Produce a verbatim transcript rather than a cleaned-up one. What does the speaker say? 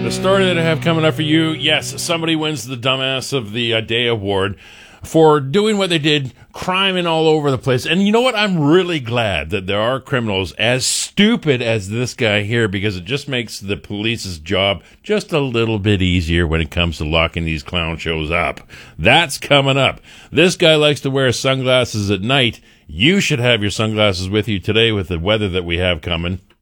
The story that I have coming up for you, yes, somebody wins the Dumbass of the uh, Day award for doing what they did, criming all over the place. And you know what? I'm really glad that there are criminals as stupid as this guy here, because it just makes the police's job just a little bit easier when it comes to locking these clown shows up. That's coming up. This guy likes to wear sunglasses at night. You should have your sunglasses with you today with the weather that we have coming.